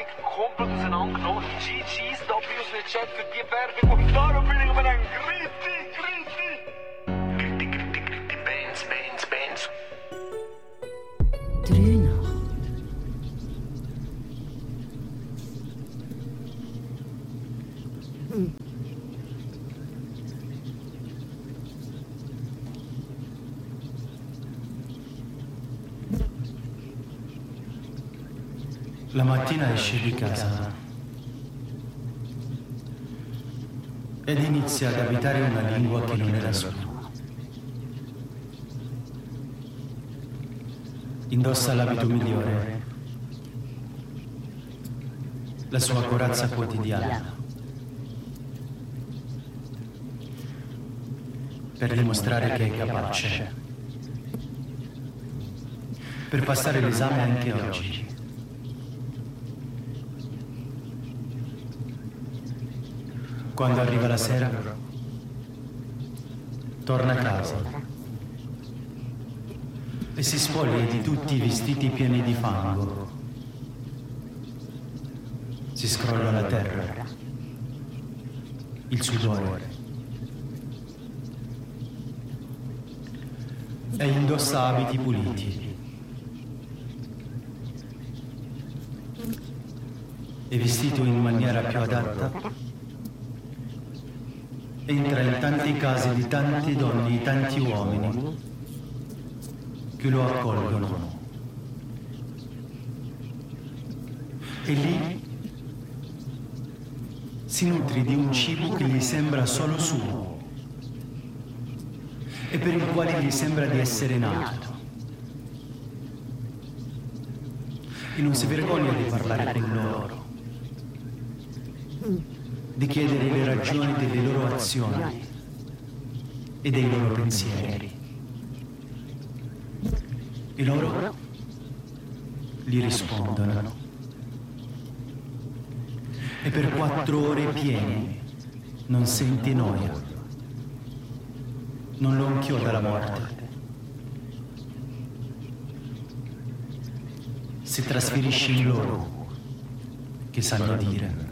Werbung komplett auseinandergenommen. GG, stop uns nicht Chat für die Werbung und darum bin ich über den Griti, Bands. 3 Nacht. La mattina esce di casa ed inizia ad abitare una lingua che non è la sua. Indossa l'abito migliore, la sua corazza quotidiana, per dimostrare che è capace, per passare l'esame anche oggi. Quando arriva la sera, torna a casa e si spoglia di tutti i vestiti pieni di fango. Si scrolla la terra, il sudore, e indossa abiti puliti e vestito in maniera più adatta. Entra in tanti casi di tante donne e tanti uomini che lo accolgono. E lì si nutre di un cibo che gli sembra solo suo e per il quale gli sembra di essere nato. E non si vergogna di parlare con loro, di chiedere le ragioni delle loro azioni e dei loro pensieri. E loro gli rispondono. E per 4 ore piene non sente noia, non lo inchioda la morte. Si trasferisce in loro, che sanno dire.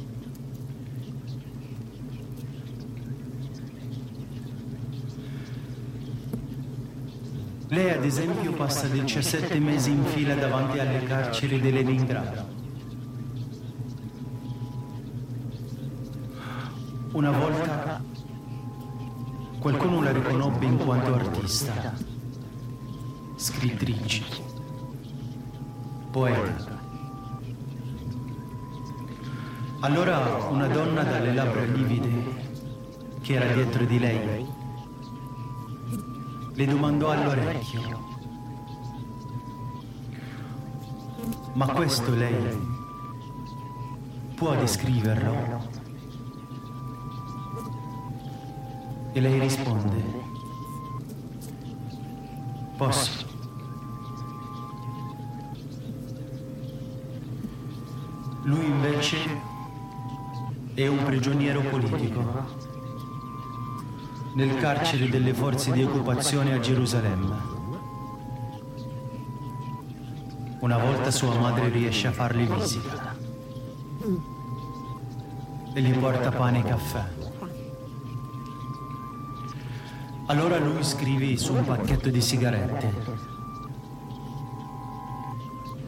Lei, ad esempio, passa 17 mesi in fila davanti alle carceri di Leningrado. Una volta qualcuno la riconobbe in quanto artista, scrittrice, poeta. Allora una donna dalle labbra livide, che era dietro di lei, le domandò all'orecchio: ma questo lei può descriverlo? E lei risponde: posso. Lui invece è un prigioniero politico nel carcere delle forze di occupazione a Gerusalemme. Una volta sua madre riesce a fargli visita e gli porta pane e caffè. Allora lui scrive su un pacchetto di sigarette: